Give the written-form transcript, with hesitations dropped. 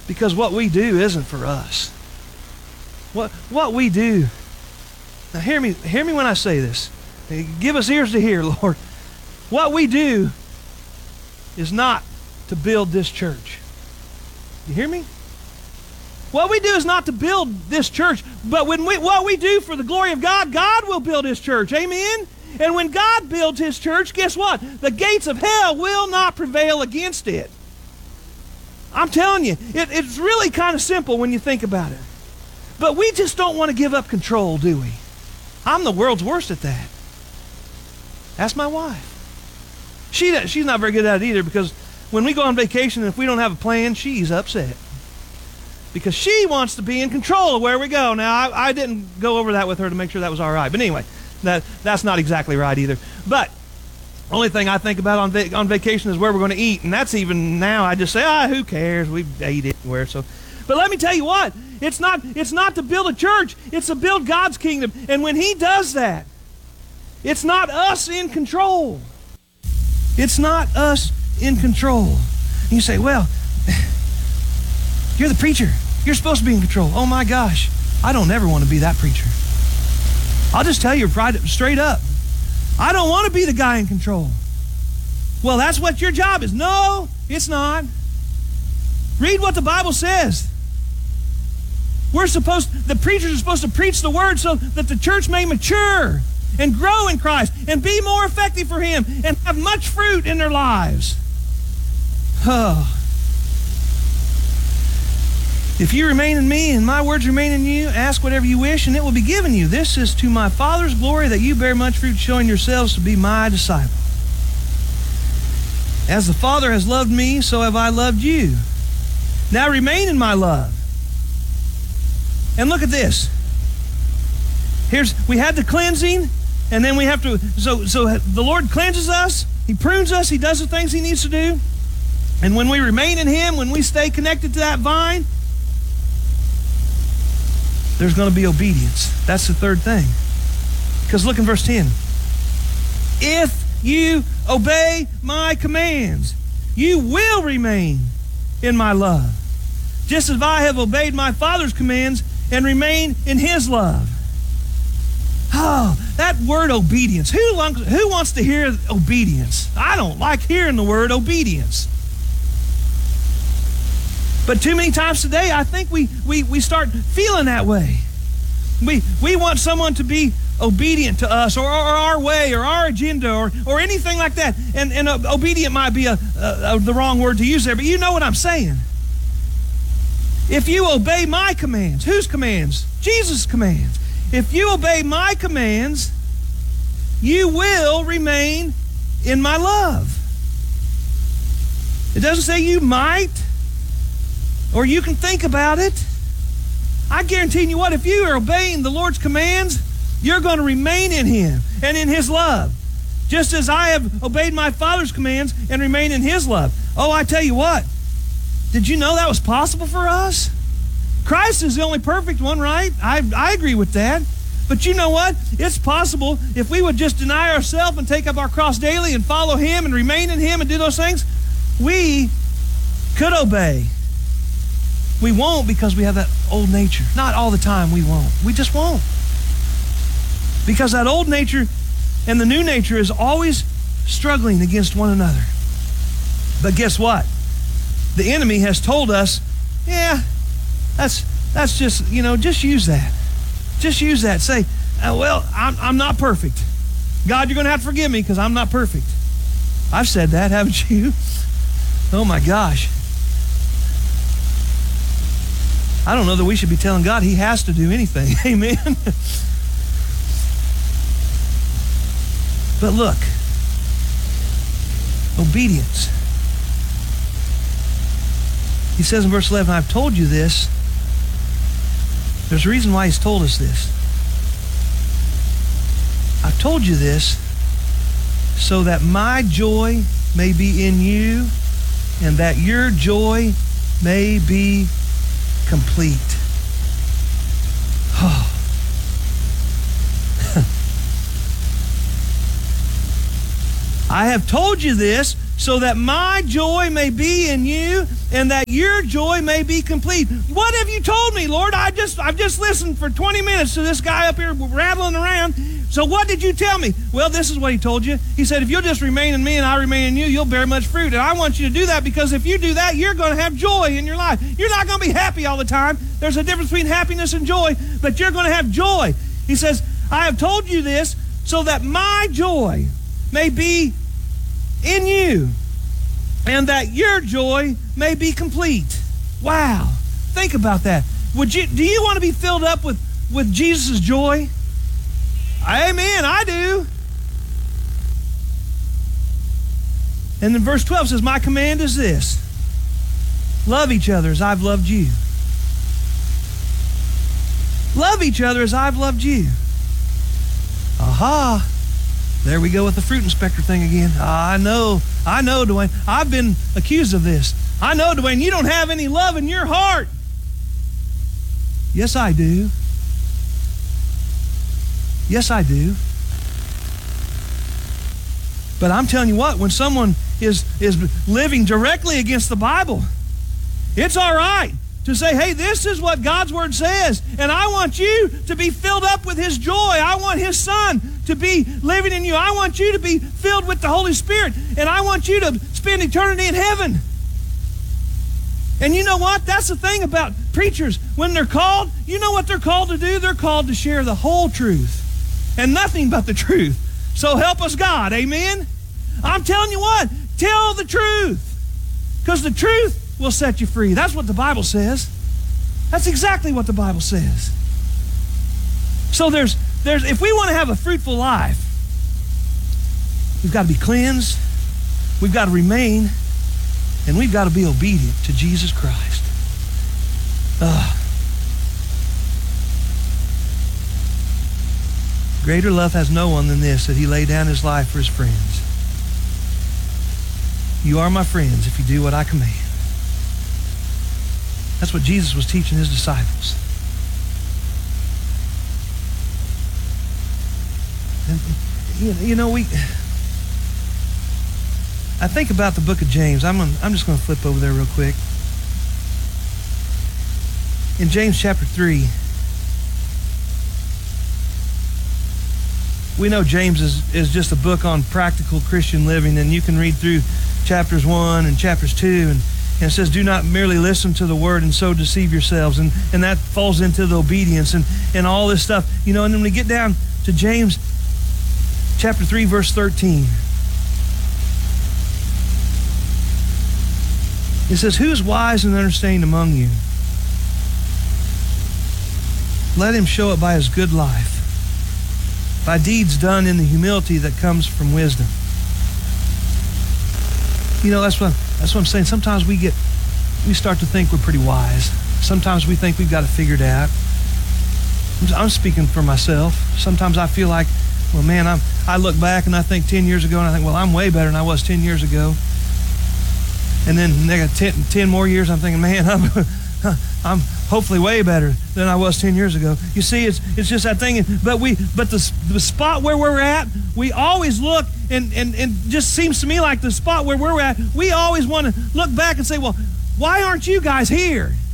Because what we do isn't for us. What we do. Now hear me when I say this. Give us ears to hear, Lord. What we do is not to build this church. You hear me? What we do is not to build this church, but what we do for the glory of God, God will build His church. Amen? And when God builds His church, guess what? The gates of hell will not prevail against it. I'm telling you, it's really kind of simple when you think about it. But we just don't want to give up control, do we? I'm the world's worst at that. Ask my wife. She's not very good at it either, because when we go on vacation and if we don't have a plan, she's upset. Because she wants to be in control of where we go. Now, I didn't go over that with her to make sure that was all right. But anyway, that's not exactly right either. But the only thing I think about on vacation is where we're going to eat. And that's even now I just say, who cares? We ate anywhere. So, but let me tell you what. It's not to build a church. It's to build God's kingdom. And when He does that, it's not us in control. It's not us in control. And you say, well, you're the preacher. You're supposed to be in control. Oh my gosh. I don't ever want to be that preacher. I'll just tell you straight up. I don't want to be the guy in control. Well, that's what your job is. No, it's not. Read what the Bible says. The preachers are supposed to preach the word so that the church may mature and grow in Christ and be more effective for Him and have much fruit in their lives. Oh. If you remain in me and my words remain in you, ask whatever you wish and it will be given you. This is to my Father's glory that you bear much fruit, showing yourselves to be my disciple. As the Father has loved me, so have I loved you. Now remain in my love. And look at this. We had the cleansing, and then we have to, so the Lord cleanses us, He prunes us, He does the things He needs to do. And when we remain in Him, when we stay connected to that vine, there's going to be obedience. That's the third thing. Because look in verse 10. If you obey my commands, you will remain in my love, just as I have obeyed my Father's commands and remain in His love. Oh, that word obedience. Who wants to hear obedience? I don't like hearing the word obedience. But too many times today, I think we start feeling that way. We want someone to be obedient to us or our way or our agenda or anything like that. And obedient might be the wrong word to use there, but you know what I'm saying. If you obey my commands, whose commands? Jesus' commands. If you obey my commands, you will remain in my love. It doesn't say you might, or you can think about it. I guarantee you what, if you are obeying the Lord's commands, you're going to remain in Him and in His love, just as I have obeyed my Father's commands and remain in His love. Oh, I tell you what, did you know that was possible for us? Christ is the only perfect one, right? I agree with that. But you know what? It's possible if we would just deny ourselves and take up our cross daily and follow Him and remain in Him and do those things, we could obey. We won't because we have that old nature. Not all the time we won't. We just won't. Because that old nature and the new nature is always struggling against one another. But guess what? The enemy has told us, yeah, that's just, just use that. Just use that. Say, well, I'm not perfect. God, you're going to have to forgive me because I'm not perfect. I've said that, haven't you? Oh my gosh. I don't know that we should be telling God He has to do anything. Amen. But look, obedience. He says in verse 11, I've told you this. There's a reason why He's told us this. I've told you this so that my joy may be in you and that your joy may be complete. Oh. I have told you this so that my joy may be in you and that your joy may be complete. What have you told me, Lord? I've just listened for 20 minutes to this guy up here rattling around. So what did you tell me? Well, this is what he told you. He said, if you'll just remain in me and I remain in you, you'll bear much fruit. And I want you to do that, because if you do that, you're going to have joy in your life. You're not going to be happy all the time. There's a difference between happiness and joy, but you're going to have joy. He says, I have told you this so that my joy may be in you and that your joy may be complete. Wow. Think about that. Do you want to be filled up with Jesus' joy? Amen, I do. And then verse 12 says, my command is this: love each other as I've loved you. Love each other as I've loved you. Aha. There we go with the fruit inspector thing again. I know, Dwayne. I've been accused of this. I know, Dwayne, you don't have any love in your heart. Yes, I do. Yes, I do. But I'm telling you what, when someone is living directly against the Bible, it's all right to say, hey, this is what God's Word says, and I want you to be filled up with His joy. I want His Son to be living in you. I want you to be filled with the Holy Spirit, and I want you to spend eternity in heaven. And you know what? That's the thing about preachers. When they're called, you know what they're called to do? They're called to share the whole truth and nothing but the truth. So help us God, amen? I'm telling you what, tell the truth, because the truth will set you free. That's what the Bible says. That's exactly what the Bible says. So there's if we want to have a fruitful life, we've got to be cleansed, we've got to remain, and we've got to be obedient to Jesus Christ. Greater love has no one than this, that He laid down His life for His friends. You are my friends if you do what I command. That's what Jesus was teaching His disciples. And, you know, I think about the book of James. I'm just going to flip over there real quick. In James chapter 3, we know James is just a book on practical Christian living, and you can read through chapters 1 and chapters 2, and it says, do not merely listen to the word and so deceive yourselves. And that falls into the obedience and all this stuff. You know, and then when we get down to James chapter 3, verse 13, it says, who is wise and understanding among you? Let him show it by his good life, by deeds done in the humility that comes from wisdom. You know, that's what I'm saying. Sometimes we start to think we're pretty wise. Sometimes we think we've got it figured out. I'm speaking for myself. Sometimes I feel like, well, man, I look back and I think 10 years ago, and I think, well, I'm way better than I was 10 years ago. And then they got 10 more years, I'm thinking, man, I'm hopefully way better than I was 10 years ago. You see, it's just that thing. But the spot where we're at, we always look, and just seems to me like the spot where we're at, we always want to look back and say, well, why aren't you guys here?